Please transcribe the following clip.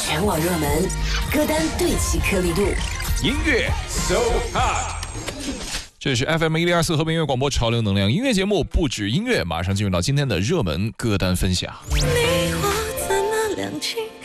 全网热门，歌单对齐颗粒度， 音乐 So Hot。这是 FM102.4 和平音乐广播潮流能量音乐节目，不止音乐，马上进入到今天的热门歌单分享。 你我怎么两情